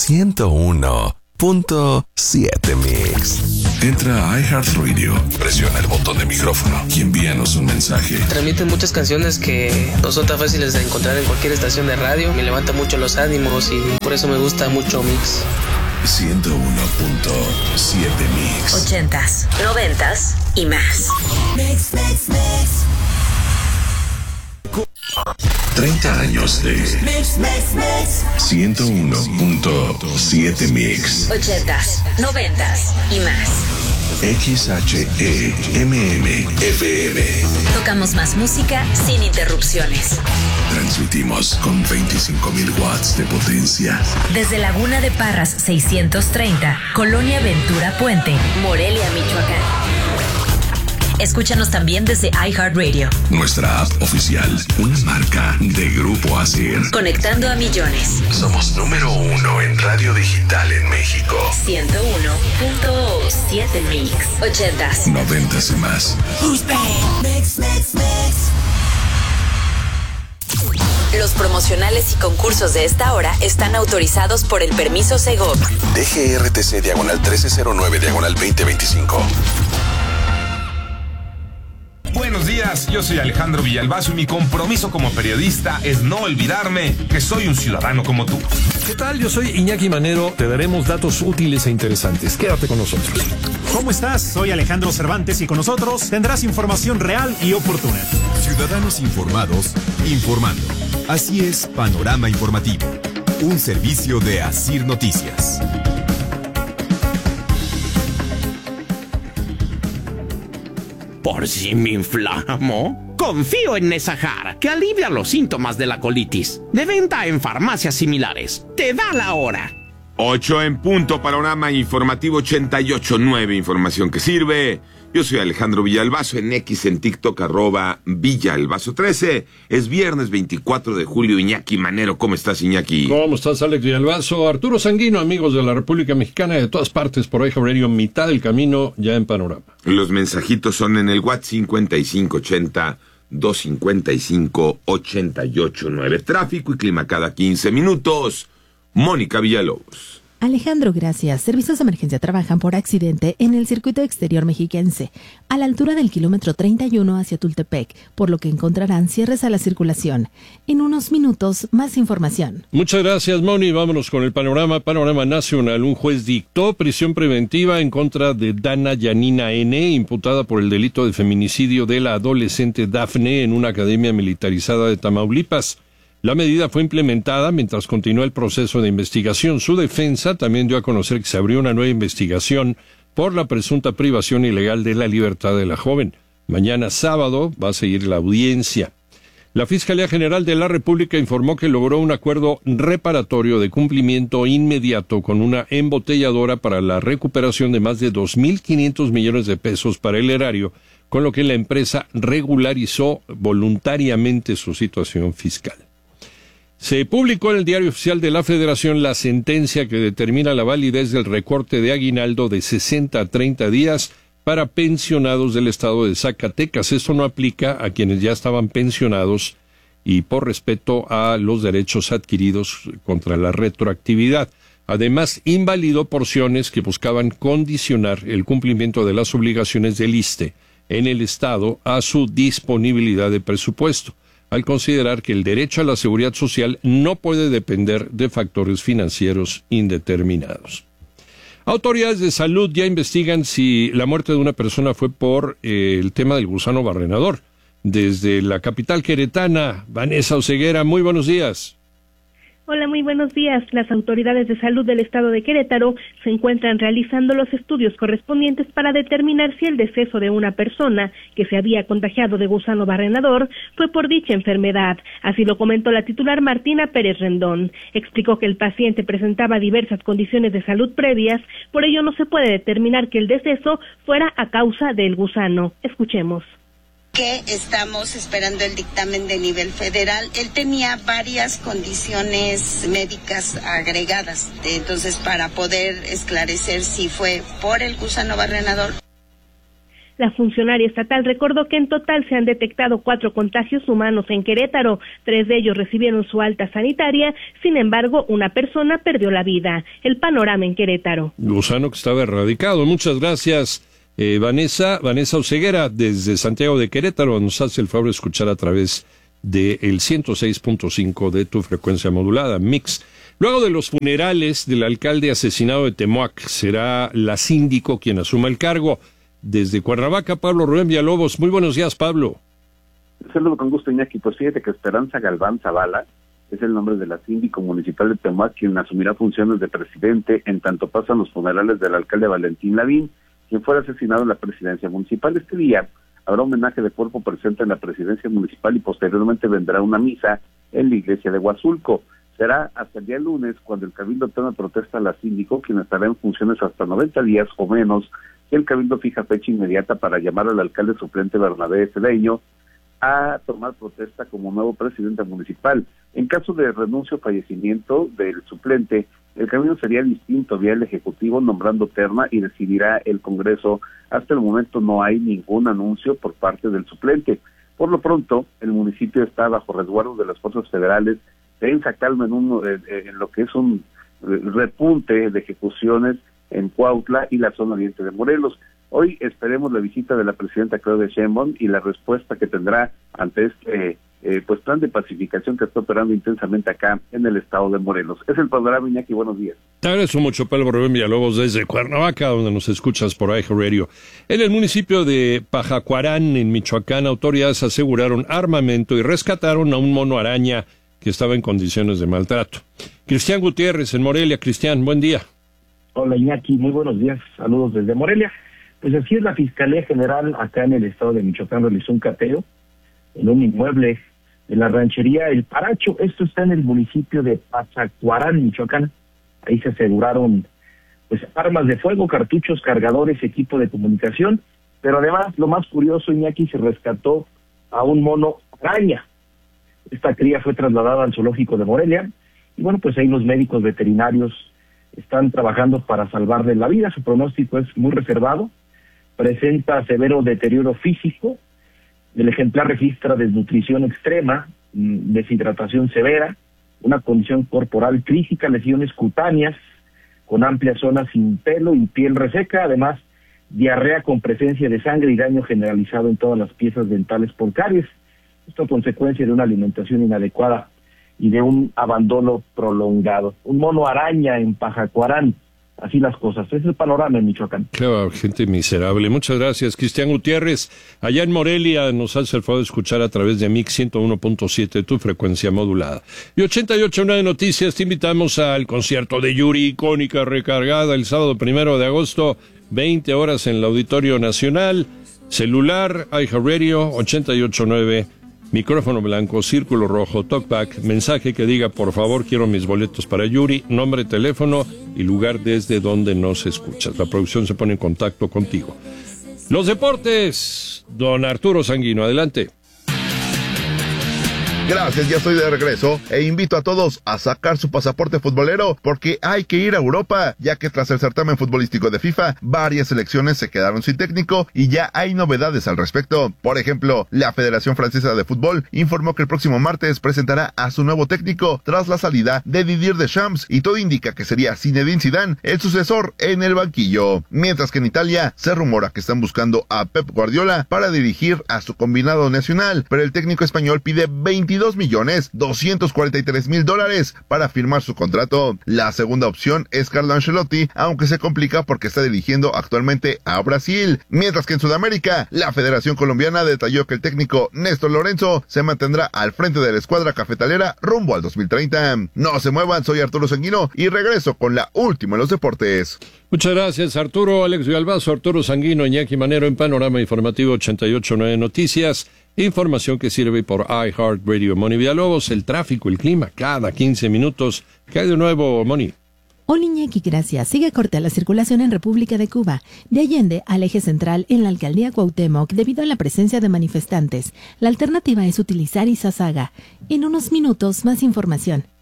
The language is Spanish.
101.7 Mix. Entra a iHeartRadio, presiona el botón de micrófono y envíanos un mensaje. Transmiten muchas canciones que no son tan fáciles de encontrar en cualquier estación de radio. Me levanta mucho los ánimos y por eso me gusta mucho Mix. 101.7 Mix. 80s, 90s y más. Mix, mix, mix. 30 años de Mix, mix, mix. 101.7 Mix. 80s, 90s y más. XHEMM-FM. Tocamos más música sin interrupciones. Transmitimos con 25,000 watts de potencia. Desde Laguna de Parras 630, Colonia Ventura Puente, Morelia, Michoacán. Escúchanos también desde iHeartRadio. Nuestra app oficial, una marca de Grupo ASIR. Conectando a millones. Somos número 1 en radio digital en México. 101.7 Mix. 80s, 90s y más. Mix, mix, mix. Los promocionales y concursos de esta hora están autorizados por el permiso Segov. DGRTC /1309/2025. Buenos días, yo soy Alejandro Villalbazo y mi compromiso como periodista es no olvidarme que soy un ciudadano como tú. ¿Qué tal? Yo soy Iñaki Manero. Te daremos datos útiles e interesantes. Quédate con nosotros. ¿Cómo estás? Soy Alejandro Cervantes y con nosotros tendrás información real y oportuna. Ciudadanos informados, informando. Así es Panorama Informativo, un servicio de ASIR Noticias. Por si me inflamo, confío en Nesajar, que alivia los síntomas de la colitis. De venta en farmacias similares. Te da la hora. 8 en punto, Panorama Informativo 88.9, información que sirve. Yo soy Alejandro Villalbazo, en X, en TikTok, @Villalbazo13. Es viernes 24 de julio, Iñaki Manero. ¿Cómo estás, Iñaki? ¿Cómo estás, Alex Villalbazo? Arturo Sanguino, amigos de la República Mexicana, de todas partes, por ahí, Radio, mitad del camino, ya en Panorama. Los mensajitos son en el WhatsApp 5580-255-889. Tráfico y clima cada 15 minutos. Mónica Villalobos. Alejandro, gracias. Servicios de emergencia trabajan por accidente en el circuito exterior mexiquense, a la altura del kilómetro 31 hacia Tultepec, por lo que encontrarán cierres a la circulación. En unos minutos, más información. Muchas gracias, Moni. Vámonos con el panorama nacional. Un juez dictó prisión preventiva en contra de Dana Yanina N., imputada por el delito de feminicidio de la adolescente Dafne en una academia militarizada de Tamaulipas. La medida fue implementada mientras continúa el proceso de investigación. Su defensa también dio a conocer que se abrió una nueva investigación por la presunta privación ilegal de la libertad de la joven. Mañana sábado va a seguir la audiencia. La Fiscalía General de la República informó que logró un acuerdo reparatorio de cumplimiento inmediato con una embotelladora para la recuperación de más de 2.500 millones de pesos para el erario, con lo que la empresa regularizó voluntariamente su situación fiscal. Se publicó en el Diario Oficial de la Federación la sentencia que determina la validez del recorte de aguinaldo de 60 a 30 días para pensionados del estado de Zacatecas. Esto no aplica a quienes ya estaban pensionados y por respeto a los derechos adquiridos contra la retroactividad. Además, invalidó porciones que buscaban condicionar el cumplimiento de las obligaciones del ISSSTE en el estado a su disponibilidad de presupuesto, al considerar que el derecho a la seguridad social no puede depender de factores financieros indeterminados. Autoridades de salud ya investigan si la muerte de una persona fue por el tema del gusano barrenador. Desde la capital queretana, Vanessa Oseguera, muy buenos días. Hola, muy buenos días. Las autoridades de salud del estado de Querétaro se encuentran realizando los estudios correspondientes para determinar si el deceso de una persona que se había contagiado de gusano barrenador fue por dicha enfermedad. Así lo comentó la titular Martina Pérez Rendón. Explicó que el paciente presentaba diversas condiciones de salud previas, por ello no se puede determinar que el deceso fuera a causa del gusano. Escuchemos. Que estamos esperando el dictamen de nivel federal. Él tenía varias condiciones médicas agregadas, entonces para poder esclarecer si fue por el gusano barrenador. La funcionaria estatal recordó que en total se han detectado 4 contagios humanos en Querétaro, 3 de ellos recibieron su alta sanitaria, sin embargo, una persona perdió la vida. El panorama en Querétaro. Gusano que estaba erradicado. Muchas gracias, Vanessa Oseguera, desde Santiago de Querétaro, nos hace el favor de escuchar a través del 106.5 de tu frecuencia modulada, Mix. Luego de los funerales del alcalde asesinado de Temoac, será la síndico quien asuma el cargo. Desde Cuernavaca, Pablo Rubén Villalobos. Muy buenos días, Pablo. Saludo con gusto, Iñaki. Pues fíjate que Esperanza Galván Zavala es el nombre de la síndico municipal de Temoac, quien asumirá funciones de presidente en tanto pasan los funerales del alcalde Valentín Lavín, quien fue asesinado en la presidencia municipal. Este día habrá homenaje de cuerpo presente en la presidencia municipal y posteriormente vendrá una misa en la iglesia de Huazulco. Será hasta el día lunes cuando el Cabildo tome protesta a la síndico, quien estará en funciones hasta 90 días o menos, y el Cabildo fija fecha inmediata para llamar al alcalde suplente Bernabé Cedeño a tomar protesta como nuevo presidente municipal. En caso de renuncio o fallecimiento del suplente, el camino sería distinto vía el Ejecutivo nombrando terna y decidirá el Congreso. Hasta el momento no hay ningún anuncio por parte del suplente. Por lo pronto, el municipio está bajo resguardo de las fuerzas federales. Tensa calma en lo que es un repunte de ejecuciones en Cuautla y la zona oriente de Morelos. Hoy esperemos la visita de la presidenta Claudia Sheinbaum y la respuesta que tendrá ante este plan de pacificación que está operando intensamente acá en el estado de Morelos. Es el panorama, Iñaki, buenos días. Te agradezco mucho, Pablo Rubén Villalobos, desde Cuernavaca, donde nos escuchas por iHeartRadio. En el municipio de Pajacuarán, en Michoacán, autoridades aseguraron armamento y rescataron a un mono araña que estaba en condiciones de maltrato. Cristian Gutiérrez, en Morelia. Cristian, buen día. Hola, Iñaki, muy buenos días. Saludos desde Morelia. Pues así es, la Fiscalía General acá en el estado de Michoacán realizó un cateo en un inmueble de la ranchería El Paracho. Esto está en el municipio de Pazacuarán, Michoacán. Ahí se aseguraron pues armas de fuego, cartuchos, cargadores, equipo de comunicación, pero además, lo más curioso, Iñaki, se rescató a un mono araña. Esta cría fue trasladada al zoológico de Morelia y bueno, pues ahí los médicos veterinarios están trabajando para salvarle la vida. Su pronóstico es muy reservado, presenta severo deterioro físico, el ejemplar registra desnutrición extrema, deshidratación severa, una condición corporal crítica, lesiones cutáneas con amplias zonas sin pelo y piel reseca, además diarrea con presencia de sangre y daño generalizado en todas las piezas dentales por caries. Esto a consecuencia de una alimentación inadecuada y de un abandono prolongado. Un mono araña en Pajacuarán, así las cosas. Ese es el panorama en Michoacán. Claro, gente miserable. Muchas gracias, Cristian Gutiérrez. Allá en Morelia nos hace el favor de escuchar a través de Mix 101.7, tu frecuencia modulada. Y 88.9 Noticias, te invitamos al concierto de Yuri, icónica, recargada, el sábado 1 de agosto, 20 horas en el Auditorio Nacional. Celular, iHeartRadio, 88.9. Micrófono blanco, círculo rojo, talkback, mensaje que diga por favor quiero mis boletos para Yuri, nombre, teléfono y lugar desde donde nos escuchas. La producción se pone en contacto contigo. Los deportes, don Arturo Sanguino, adelante. Gracias, ya estoy de regreso e invito a todos a sacar su pasaporte futbolero porque hay que ir a Europa, ya que tras el certamen futbolístico de FIFA, varias selecciones se quedaron sin técnico y ya hay novedades al respecto. Por ejemplo, la Federación Francesa de Fútbol informó que el próximo martes presentará a su nuevo técnico tras la salida de Didier Deschamps y todo indica que sería Zinedine Zidane el sucesor en el banquillo. Mientras que en Italia se rumora que están buscando a Pep Guardiola para dirigir a su combinado nacional, pero el técnico español pide $22.243.000 para firmar su contrato. La segunda opción es Carlo Ancelotti, aunque se complica porque está dirigiendo actualmente a Brasil. Mientras que en Sudamérica, la Federación Colombiana detalló que el técnico Néstor Lorenzo se mantendrá al frente de la escuadra cafetalera rumbo al 2030. No se muevan, soy Arturo Sanguino y regreso con la última en los deportes. Muchas gracias, Arturo. Alex Villalbazo, Arturo Sanguino, Iñaki Manero en Panorama Informativo 88.9 Noticias. Información que sirve por iHeartRadio. Moni Villalobos, el tráfico, el clima, cada 15 minutos. ¿Qué hay de nuevo, Moni? Hola, Iñaki, gracias. Sigue corta la circulación en República de Cuba, de Allende al eje central en la alcaldía Cuauhtémoc debido a la presencia de manifestantes. La alternativa es utilizar Izazaga. En unos minutos, más información.